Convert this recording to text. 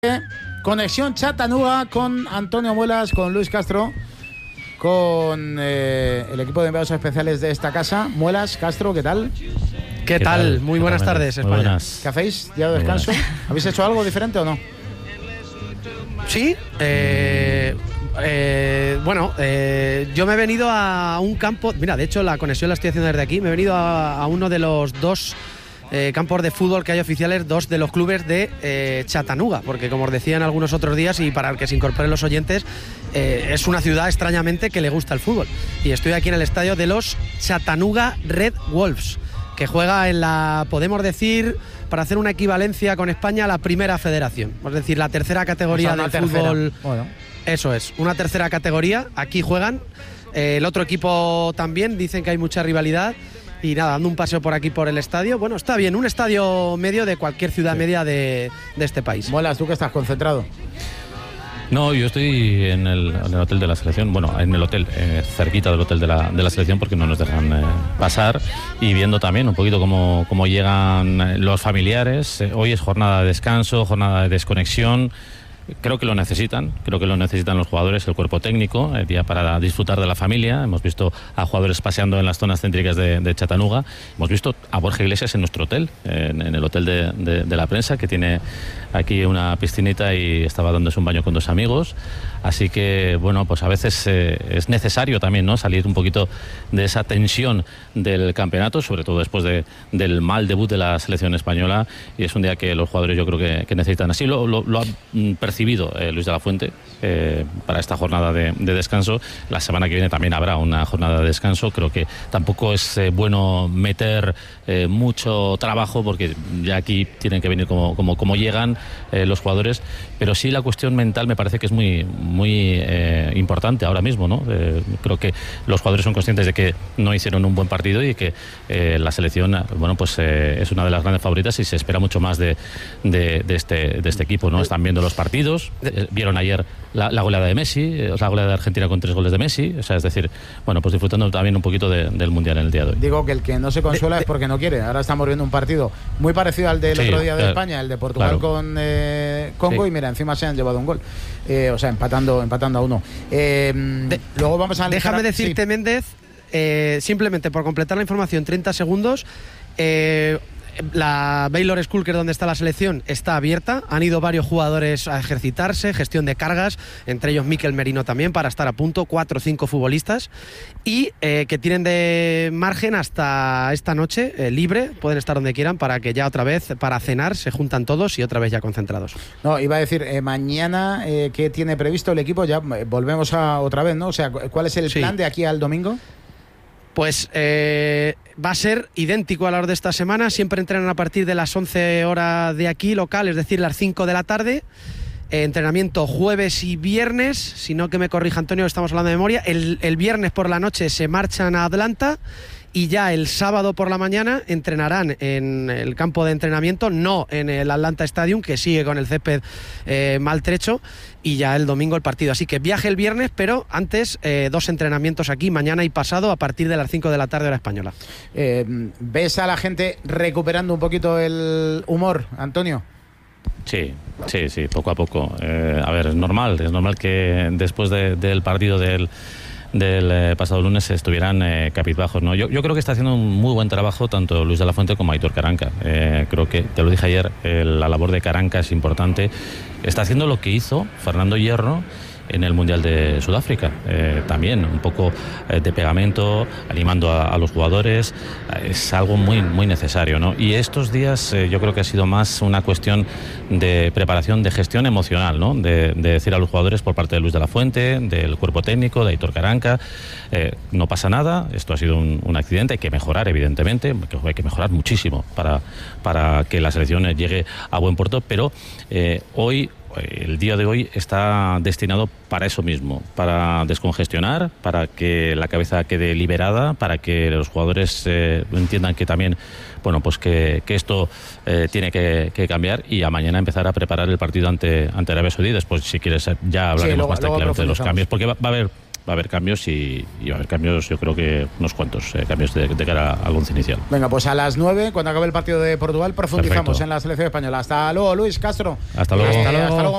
Conexión Chattanooga con Antonio Muelas, con Luis Castro, con el equipo de enviados especiales de esta casa. Muelas, Castro, ¿qué tal? ¿Qué tal? Muy buenas tardes, España. Buenas. ¿Qué hacéis? ¿Día de descanso? ¿Habéis hecho algo diferente o no? Sí, yo me he venido a un campo. Mira, de hecho la conexión la estoy haciendo desde aquí. Me he venido a uno de los dos campos de fútbol que hay oficiales, dos de los clubes de Chattanooga, porque como os decía en algunos otros días, y para que se incorporen los oyentes, es una ciudad extrañamente que le gusta el fútbol. Y estoy aquí en el estadio de los Chattanooga Red Wolves, que juega en la, podemos decir, para hacer una equivalencia con España, la primera federación, es decir, la tercera categoría del fútbol. Bueno. Eso es, una tercera categoría. Aquí juegan. El otro equipo también, dicen que hay mucha rivalidad. Y nada, dando un paseo por aquí por el estadio. Bueno, está bien, un estadio medio de cualquier ciudad media de este país. Muelas, ¿tú que estás concentrado? No, yo estoy en el hotel de la selección, bueno, en el hotel, cerquita del hotel de la selección, porque no nos dejan pasar, y viendo también un poquito cómo llegan los familiares. Hoy es jornada de descanso, jornada de desconexión. Creo que lo necesitan los jugadores, el cuerpo técnico, el día para disfrutar de la familia. Hemos visto a jugadores paseando en las zonas céntricas de Chattanooga. Hemos visto a Borja Iglesias en nuestro hotel, en el hotel de la prensa, que tiene aquí una piscinita, y estaba dándose un baño con dos amigos. Así que, bueno, pues a veces es necesario también, ¿no?, salir un poquito de esa tensión del campeonato, sobre todo después del mal debut de la selección española, y es un día que los jugadores yo creo que necesitan. Así lo ha percibido Luis de la Fuente para esta jornada de descanso. La semana que viene también habrá una jornada de descanso. Creo que tampoco es bueno meter mucho trabajo, porque ya aquí tienen que venir como llegan los jugadores, pero sí la cuestión mental me parece que es muy importante ahora mismo, ¿no? Creo que los jugadores son conscientes de que no hicieron un buen partido y que la selección, bueno, pues es una de las grandes favoritas, y se espera mucho más de este equipo, ¿no? Están viendo los partidos, vieron ayer la goleada de Messi, la goleada de Argentina con 3 goles de Messi, o sea, es decir, bueno, pues disfrutando también un poquito del Mundial en el día de hoy. Digo que el que no se consuela es porque no quiere. Ahora estamos viendo un partido muy parecido al del otro día de España, el de Portugal con Congo, y mira, encima se han llevado un gol. O sea, empatando a uno. Luego vamos a analizar. Déjame decirte, Méndez, simplemente por completar la información, 30 segundos. La Baylor School, que es donde está la selección, está abierta. Han ido varios jugadores a ejercitarse, gestión de cargas, entre ellos Mikel Merino también, para estar a punto, 4 o 5 futbolistas, y que tienen de margen hasta esta noche libre, pueden estar donde quieran, para que ya otra vez, para cenar, se juntan todos y otra vez ya concentrados. No, iba a decir, mañana, ¿qué tiene previsto el equipo? Ya volvemos a otra vez, ¿no? O sea, ¿cuál es el plan de aquí al domingo? Pues va a ser idéntico a la hora de esta semana. Siempre entrenan a partir de las 11 horas de aquí, local, es decir, las 5 de la tarde. Entrenamiento jueves y viernes, si no que me corrija Antonio, estamos hablando de memoria. El viernes por la noche se marchan a Atlanta, y ya el sábado por la mañana entrenarán en el campo de entrenamiento, no en el Atlanta Stadium, que sigue con el césped maltrecho, y ya el domingo el partido. Así que viaje el viernes, pero antes 2 entrenamientos aquí, mañana y pasado, a partir de las 5 de la tarde hora española. ¿Ves a la gente recuperando un poquito el humor, Antonio? Sí, poco a poco. A ver, es normal que después del partido del pasado lunes estuvieran cabizbajos, ¿no? Yo creo que está haciendo un muy buen trabajo tanto Luis de la Fuente como Aitor Karanka. Creo que, te lo dije ayer, la labor de Karanka es importante. Está haciendo lo que hizo Fernando Hierro en el Mundial de Sudáfrica, también un poco de pegamento, animando a los jugadores. Es algo muy, muy necesario, ¿no? Y estos días yo creo que ha sido más una cuestión de preparación, de gestión emocional, ¿no? De decir a los jugadores por parte de Luis de la Fuente, del cuerpo técnico, de Aitor Karanka, no pasa nada, esto ha sido un accidente, hay que mejorar, evidentemente, hay que mejorar muchísimo para que la selección llegue a buen puerto, pero el día de hoy está destinado para eso mismo, para descongestionar, para que la cabeza quede liberada, para que los jugadores entiendan que también, bueno, pues que esto tiene que cambiar, y a mañana empezar a preparar el partido ante Arabia Saudí. Después, si quieres, ya hablaremos más tranquilamente de los cambios, porque va a haber cambios, y va a haber cambios, yo creo que unos cuantos cambios de cara al once inicial. Venga, pues a las 9, cuando acabe el partido de Portugal, profundizamos en la selección española. Hasta luego, Luis Castro. Hasta luego.